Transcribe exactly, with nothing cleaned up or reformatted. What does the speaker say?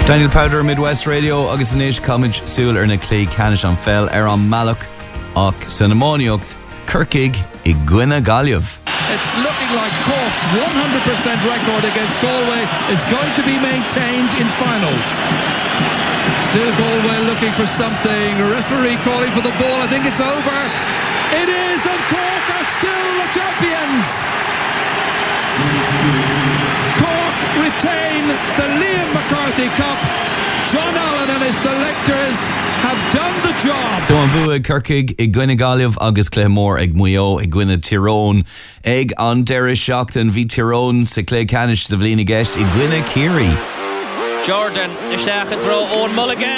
Daniel Powder, Midwest Radio, agus an éis comid súil ar na clé canis an fel ar an malach ach san amóniocht Kirkig I Gwynna Galliv. It's looking like Cork's one hundred percent record against Galway is going to be maintained in finals. Still Galway looking for something. Referee calling for the ball. I think it's over. It is, and Cork are still the champions. Cork retain the Liam McCarthy Cup. John Allen and his selectors have done the job. So an bua Kirkig I Gwynna Galliv agus Clémór ag Muyo I Gwynna Tyrone ag an deire seachtain bhí Tyrone sa Clé Canis sa bhlína gceist I Gwynna Keary. Jordan, the Shach and throw Owen Mulligan.